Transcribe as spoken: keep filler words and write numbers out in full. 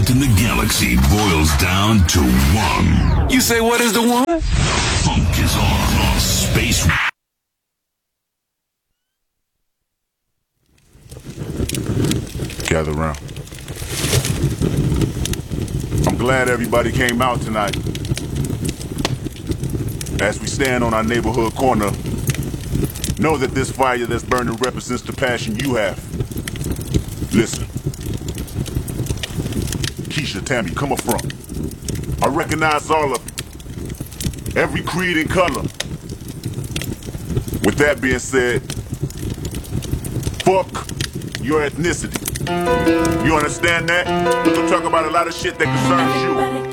conflict in the galaxy boils down to one. You say, what is the one? Funk is on on Space. Gather round. I'm glad everybody came out tonight. As we stand on our neighborhood corner, know that this fire that's burning represents the passion you have. Listen. Keisha, Tammy, come up front. I recognize all of you. Every creed and color. With that being said, fuck your ethnicity. You understand that? We're gonna talk about a lot of shit that concerns you.